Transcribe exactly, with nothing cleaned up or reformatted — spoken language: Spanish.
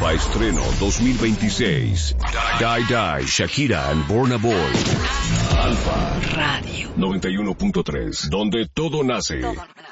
Alfa Estreno dos mil veintiséis. Die Die, Shakira and Burna Boy. Alfa Radio noventa y uno punto tres, donde todo nace. Todo.